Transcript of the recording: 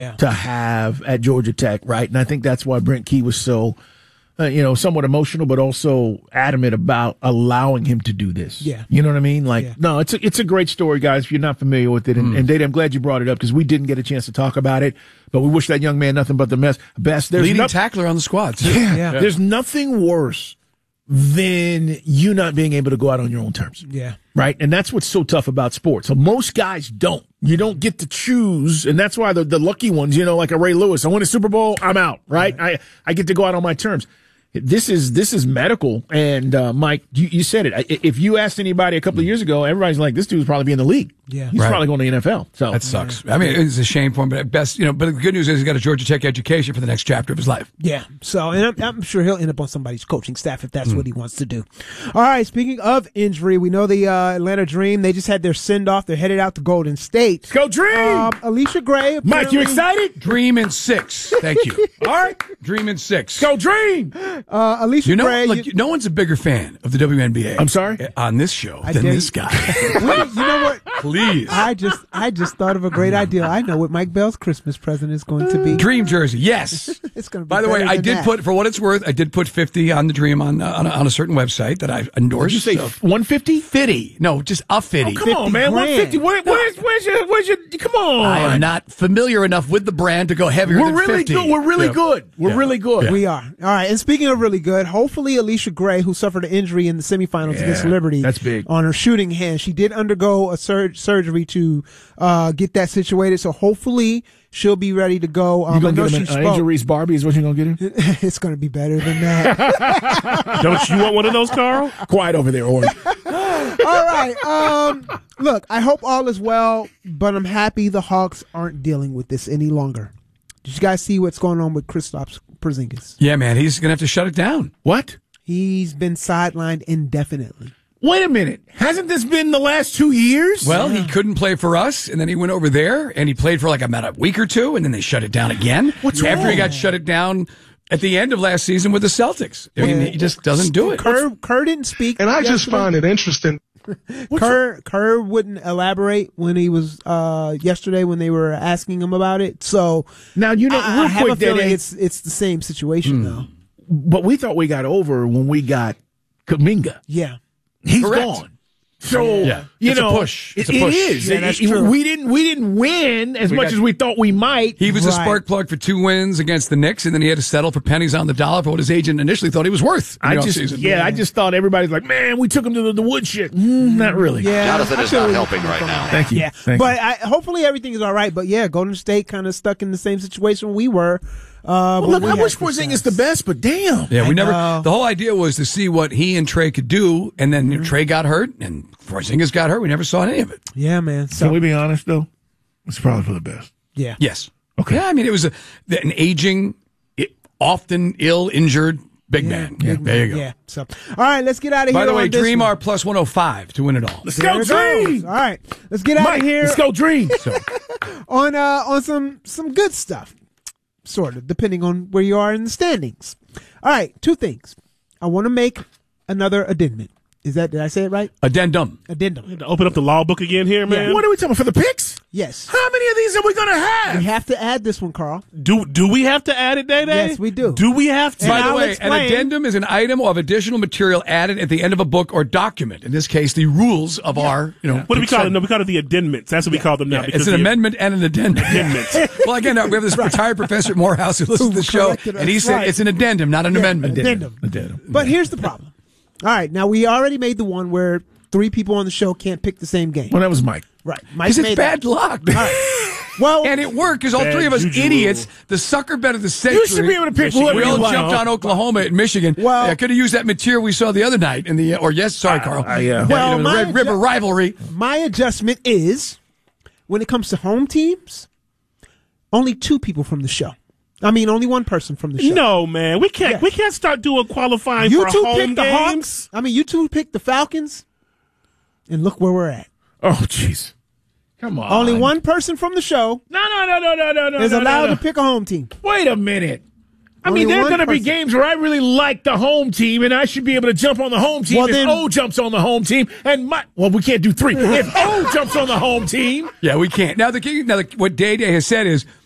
to have at Georgia Tech, right? And I think that's why Brent Key was so, somewhat emotional, but also adamant about allowing him to do this. Yeah. You know what I mean? No, it's a great story, guys, if you're not familiar with it. And Data, I'm glad you brought it up because we didn't get a chance to talk about it, but we wish that young man nothing but the best. There's leading tackler on the squad, too. Yeah. There's nothing worse than you not being able to go out on your own terms. Yeah. Right? And that's what's so tough about sports. So most guys don't. You don't get to choose, and that's why the lucky ones, like a Ray Lewis, I win a Super Bowl, I'm out, right? I get to go out on my terms. This is medical, and Mike, you said it. If you asked anybody a couple of years ago, everybody's like, this dude's probably be in the league. Yeah, he's probably going to the NFL. So that sucks. I mean, it's a shame for him, but at best, but the good news is he's got a Georgia Tech education for the next chapter of his life. Yeah. So, and I'm sure he'll end up on somebody's coaching staff if that's what he wants to do. All right. Speaking of injury, we know the Atlanta Dream. They just had their send off. They're headed out to Golden State. Let's go Dream. Alicia Gray. Mike, you excited? Dream in 6. Thank you. All right. Dream in 6. Go Dream. Alicia Gray. No one's a bigger fan of the WNBA. I'm sorry? On this show than this guy. You know what? Please. I just thought of a great idea. I know what Mike Bell's Christmas present is going to be. Dream jersey, yes. It's going to be. By the way, I did put, for what it's worth, I did put 50 on the Dream on a certain website that I endorsed. Did you say 150? 50. No, just a 50. Oh, come on, man. 150. Where's your? Come on. I am not familiar enough with the brand to go heavier than 50. We're really good. We're really good. Yeah. We are. All right. And speaking of really good, hopefully Alicia Gray, who suffered an injury in the semifinals against Liberty, that's big, on her shooting hand, she did undergo a surgery to get that situated. So hopefully she'll be ready to go. You gonna get him an Angel Reese Barbie? Is what you gonna get him? It's gonna be better than that. Don't you want one of those, Carl? Quiet over there, Orange. All right. Look, I hope all is well, but I'm happy the Hawks aren't dealing with this any longer. Did you guys see what's going on with Kristaps Porzingis? Yeah, man, he's gonna have to shut it down. What? He's been sidelined indefinitely. Wait a minute. Hasn't this been the last 2 years? Well, he couldn't play for us, and then he went over there, and he played for like about a week or two, and then they shut it down again. What's After wrong? he got shut it down at the end of last season with the Celtics. I mean, he just doesn't do it. Kerr didn't speak. And I just find it interesting. Kerr wouldn't elaborate when he was yesterday when they were asking him about it. So now I have a feeling it's the same situation though. But we thought we got over when we got Kuminga. Yeah, he's Correct. gone. So it's a push. It's a push. It is. Yeah, that's true. We didn't win as much as we thought we might. He was a spark plug for 2 wins against the Knicks, and then he had to settle for pennies on the dollar for what his agent initially thought he was worth. I just thought everybody's like, man, we took him to the woodshed. Not really. Yeah, Jonathan is not helping right now. Thank you. Yeah, but hopefully everything is all right. But yeah, Golden State kind of stuck in the same situation we were. Look, I wish Porzingis the best, but damn. Yeah, the whole idea was to see what he and Trey could do, and then Trey got hurt, and Porzingis got hurt. We never saw any of it. Yeah, man. So, Can we be honest, though? It's probably for the best. yeah. Yes. Okay. Yeah, I mean, it was an aging, often ill-injured big man. Yeah, there you go. Yeah. So, all right, let's get out of here. By the way, on this Dream one. are plus 105 to win it all. Let's There go, it goes. Dream! All right, let's get out of here. Let's go, Dream! on some good stuff, sort of, depending on where you are in the standings. All right, 2 things. I want to make another addendum. Did I say it right? Addendum. Addendum. To open up the law book again here, man. What are we talking about, for the picks? Yes. How many of these are we going to We have? have to add this one, Carl. Do we have to add it, Day Day? Yes, we do. Do we have to? By the I'll way, explain. an addendum is an item of additional material added at the end of a book or document. In this case, the rules of our, What do we call them? No, we call it the addendments. That's what we call them now. Yeah, it's an amendment and an addendum. Addendments. Well, again, we have this retired professor at Morehouse who listens to the show, corrected us. and he said Right. it's an addendum, not an amendment. Addendum. But here's the problem. All right, now we already made the one where 3 people on the show can't pick the same game. Well, that was Mike. Right. Mike Because it's made bad that. luck. All right. Well, And it worked because all Bad 3 of us juju idiots, rule. the sucker bet of the century. You should be able to pick whoever We you all want. jumped on Oklahoma at Michigan. Well- I could have used that material we saw the other night in the, Carl. Well, the my Red River rivalry. my adjustment is when it comes to home teams, only 2 people from the show. I mean, only 1 person from the show. No, man. We can't. Yes. We can't start doing qualifying You for 2 home picked the games. Hawks. I mean, you 2 picked the Falcons. And look where we're at. Oh, jeez. Come on. Only 1 person from the show No. is allowed to pick a home team. Wait a minute. I Only mean, there are one going to be person. games where I really like the home team, and I should be able to jump on the home team Well, if then- O jumps on the home team. Well, we can't do 3. If O jumps on the home team, Yeah, we can't. Now, what Day Day has said is